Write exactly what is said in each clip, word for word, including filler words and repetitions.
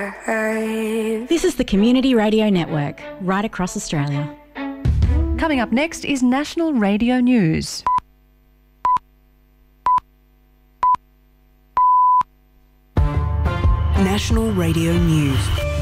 This is the Community Radio Network, right across Australia. Coming up next is National Radio News. National Radio News.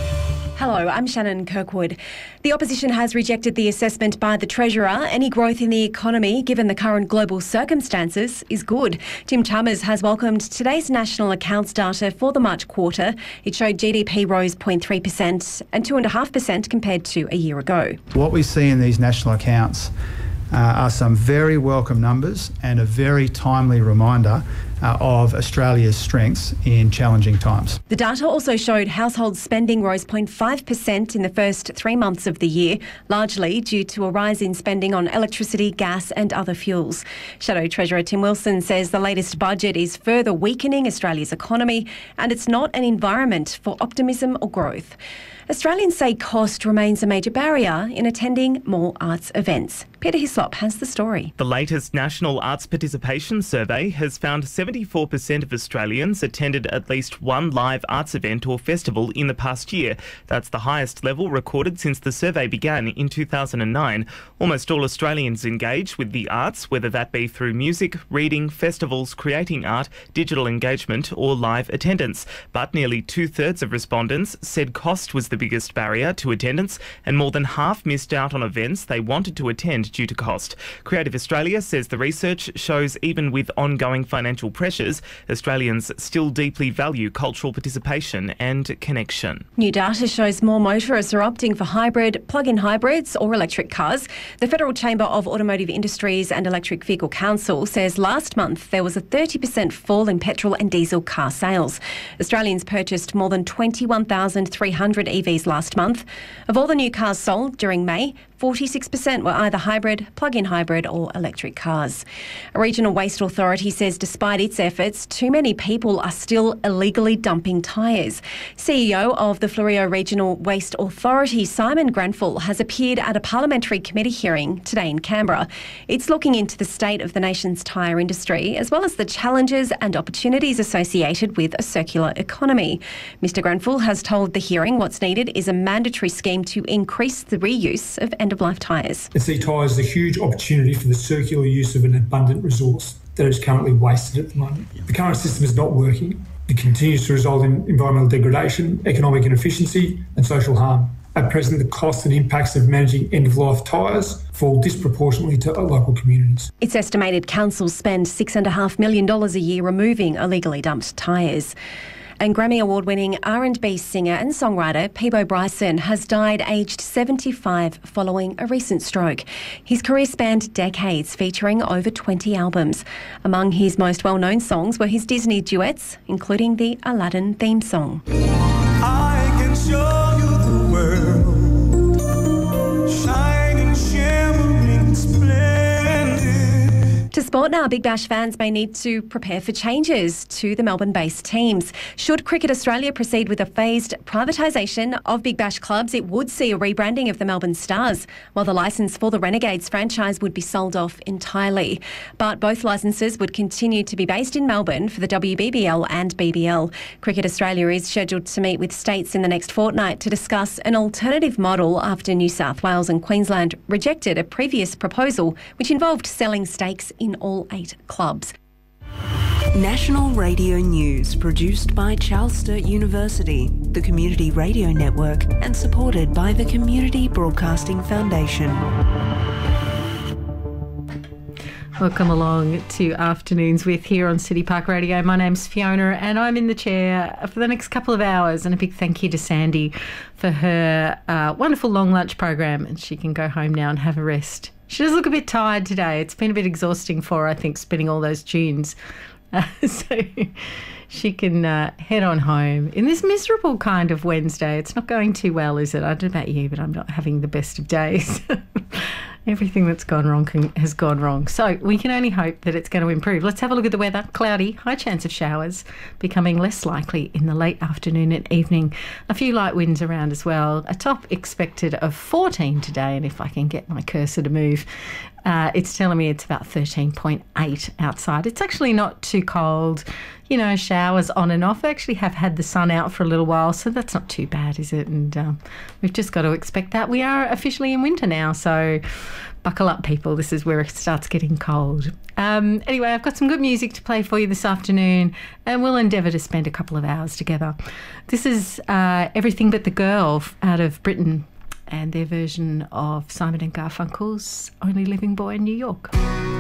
Hello, I'm Shannon Kirkwood. The opposition has rejected the assessment by the Treasurer. Any growth in the economy, given the current global circumstances, is good. Tim Chalmers has welcomed today's national accounts data for the March quarter. It showed G D P rose zero point three percent and two point five percent compared to a year ago. What we see in these national accounts uh, are some very welcome numbers and a very timely reminder Uh, of Australia's strengths in challenging times. The data also showed household spending rose zero point five percent in the first three months of the year, largely due to a rise in spending on electricity, gas and other fuels. Shadow Treasurer Tim Wilson says the latest budget is further weakening Australia's economy and it's not an environment for optimism or growth. Australians say cost remains a major barrier in attending more arts events. Peter Hislop has the story. The latest National Arts Participation Survey has found seventy-four percent of Australians attended at least one live arts event or festival in the past year. That's the highest level recorded since the survey began in two thousand nine. Almost all Australians engage with the arts, whether that be through music, reading, festivals, creating art, digital engagement or live attendance. But nearly two-thirds of respondents said cost was the biggest barrier to attendance, and more than half missed out on events they wanted to attend due to cost. Creative Australia says the research shows even with ongoing financial pressures, Australians still deeply value cultural participation and connection. New data shows more motorists are opting for hybrid, plug-in hybrids or electric cars. The Federal Chamber of Automotive Industries and Electric Vehicle Council says last month there was a thirty percent fall in petrol and diesel car sales. Australians purchased more than twenty-one thousand three hundred E Vs last month. Of all the new cars sold during May, forty-six percent were either hybrid, plug-in hybrid or electric cars. A regional waste authority says despite its efforts, too many people are still illegally dumping tyres. C E O of the Fleurieu Regional Waste Authority, Simon Grenfell, has appeared at a parliamentary committee hearing today in Canberra. It's looking into the state of the nation's tyre industry, as well as the challenges and opportunities associated with a circular economy. Mister Grenfell has told the hearing what's needed is a mandatory scheme to increase the reuse of end-of-life tyres. I see tyres as a huge opportunity for the circular use of an abundant resource that is currently wasted at the moment. The current system is not working. It continues to result in environmental degradation, economic inefficiency and social harm. At present, the costs and impacts of managing end-of-life tyres fall disproportionately to local communities. It's estimated councils spend six point five million dollars a year removing illegally dumped tyres. And Grammy Award-winning R and B singer and songwriter Peabo Bryson has died aged seventy-five following a recent stroke. His career spanned decades, featuring over twenty albums. Among his most well-known songs were his Disney duets, including the Aladdin theme song. I can show you the world, shining, shimmering, splendid. To sport now, Big Bash fans may need to prepare for changes to the Melbourne-based teams. Should Cricket Australia proceed with a phased privatisation of Big Bash clubs, it would see a rebranding of the Melbourne Stars, while the licence for the Renegades franchise would be sold off entirely. But both licences would continue to be based in Melbourne for the W B B L and B B L. Cricket Australia is scheduled to meet with states in the next fortnight to discuss an alternative model after New South Wales and Queensland rejected a previous proposal which involved selling stakes in all eight clubs. National Radio News, produced by Charles Sturt University, the Community Radio Network, and supported by the Community Broadcasting Foundation. Welcome along to Afternoons with here on City Park Radio. My name's Fiona and I'm in the chair for the next couple of hours, and a big thank you to Sandy for her uh, wonderful long lunch program, and she can go home now and have a rest. She does look a bit tired today. It's been a bit exhausting for her, I think, spinning all those tunes. Uh, so she can uh, head on home in this miserable kind of Wednesday. It's not going too well, is it? I don't know about you, but I'm not having the best of days. Everything that's gone wrong can, has gone wrong. So we can only hope that it's going to improve. Let's have a look at the weather. Cloudy, high chance of showers, becoming less likely in the late afternoon and evening. A few light winds around as well. A top expected of fourteen today, and if I can get my cursor to move, uh, it's telling me it's about thirteen point eight outside. It's actually not too cold. you know, showers on and off. I actually have had the sun out for a little while, so that's not too bad, is it? And um, we've just got to expect that. We are officially in winter now, so buckle up, people. This is where it starts getting cold. Um, anyway, I've got some good music to play for you this afternoon, and we'll endeavour to spend a couple of hours together. This is uh, Everything But the Girl out of Britain, and their version of Simon and Garfunkel's Only Living Boy in New York.